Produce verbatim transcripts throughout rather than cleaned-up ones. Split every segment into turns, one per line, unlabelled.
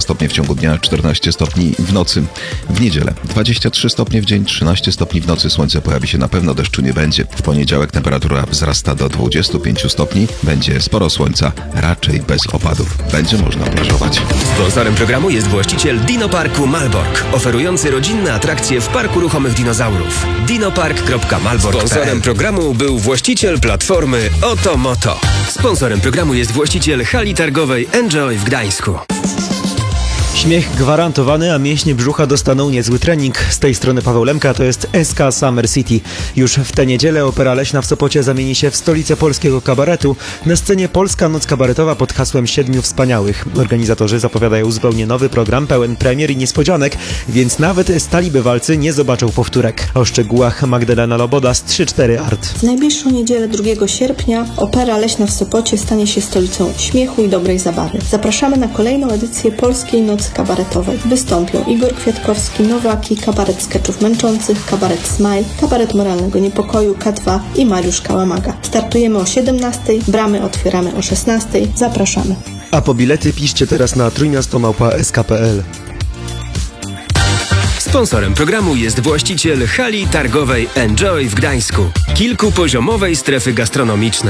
stopnie w ciągu dnia, czternaście stopni w nocy. W niedzielę dwadzieścia trzy stopnie w dzień, trzynaście stopni w nocy. Słońce pojawi się, na pewno deszczu nie będzie. W poniedziałek temperatura wzrasta do dwudziestu pięciu stopni. Będzie sporo słońca, raczej bez opadów. Będzie można plażować.
Sponsorem programu jest właściciel Dinoparku Malbork, oferujący rodzinne atrakcje w Parku Ruchomych Dinozaurów. dinopark kropka malbork kropka p l. Sponsorem programu był właściciel platformy Otomoto. Sponsorem programu jest właściciel hali targowej Enjoy w Gdańsku.
Śmiech gwarantowany, a mięśnie brzucha dostaną niezły trening. Z tej strony Paweł Lemka, to jest S K Summer City. Już w tę niedzielę Opera Leśna w Sopocie zamieni się w stolicę polskiego kabaretu. Na scenie Polska Noc Kabaretowa pod hasłem Siedmiu Wspaniałych. Organizatorzy zapowiadają zupełnie nowy program, pełen premier i niespodzianek, więc nawet stali bywalcy nie zobaczą powtórek. O szczegółach Magdalena Loboda z trzy cztery Art.
W najbliższą niedzielę drugiego sierpnia Opera Leśna w Sopocie stanie się stolicą śmiechu i dobrej zabawy. Zapraszamy na kolejną edycję Polskiej Nocy Kabaretowej. Wystąpią Igor Kwiatkowski, Nowaki, kabaret skeczów męczących, kabaret Smile, kabaret moralnego niepokoju K dwa i Mariusz Kałamaga. Startujemy o siedemnastej, bramy otwieramy o szesnastej. Zapraszamy.
A po bilety piszcie teraz na trójmiasto małpa s k kropka p l.
Sponsorem programu jest właściciel hali targowej Enjoy w Gdańsku, kilkupoziomowej strefy gastronomicznej.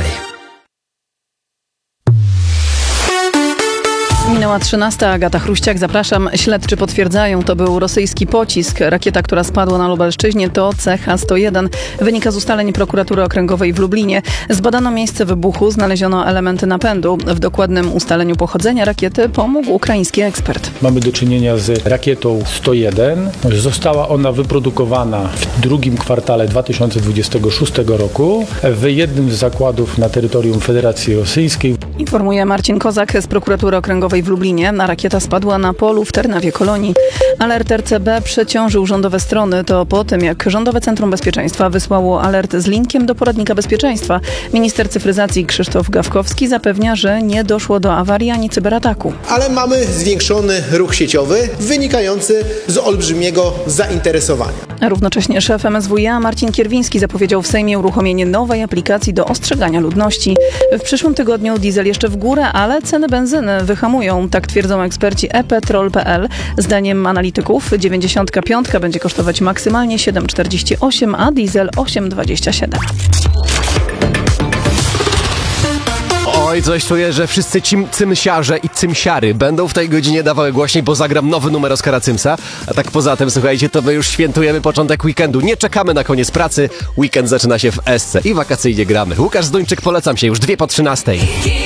Minęła trzynasta, Agata Chruściak, zapraszam. Śledczy potwierdzają, to był rosyjski pocisk. Rakieta, która spadła na Lubelszczyźnie, to C H sto jeden. Wynika z ustaleń prokuratury okręgowej w Lublinie. Zbadano miejsce wybuchu, znaleziono elementy napędu. W dokładnym ustaleniu pochodzenia rakiety pomógł ukraiński ekspert.
Mamy do czynienia z rakietą sto jeden. Została ona wyprodukowana w drugim kwartale dwa tysiące dwudziestego szóstego roku w jednym z zakładów na terytorium Federacji Rosyjskiej.
Informuje Marcin Kozak z prokuratury okręgowej w Lublinie. Rakieta spadła na polu w Ternawie Kolonii. Alert R C B przeciążył rządowe strony. To po tym, jak Rządowe Centrum Bezpieczeństwa wysłało alert z linkiem do poradnika bezpieczeństwa. Minister cyfryzacji Krzysztof Gawkowski zapewnia, że nie doszło do awarii ani cyberataku.
Ale mamy zwiększony ruch sieciowy wynikający z olbrzymiego zainteresowania.
A równocześnie szef M S W iA Marcin Kierwiński zapowiedział w Sejmie uruchomienie nowej aplikacji do ostrzegania ludności. W przyszłym tygodniu diesel jeszcze w górę, ale ceny benzyny wyhamują. Tak twierdzą eksperci e petrol kropka p l. Zdaniem analityków dziewięćdziesiątka piątka będzie kosztować maksymalnie siedem czterdzieści osiem, a diesel osiem dwadzieścia siedem.
Oj, coś czuję, że wszyscy cim, cymsiarze i cymsiary będą w tej godzinie dawały głośniej, bo zagram nowy numer Oskara Cymsa. A tak poza tym, słuchajcie, to my już świętujemy początek weekendu. Nie czekamy na koniec pracy. Weekend zaczyna się w Esce i wakacyjnie gramy. Łukasz Zduńczyk, polecam się już dwie po trzynastej.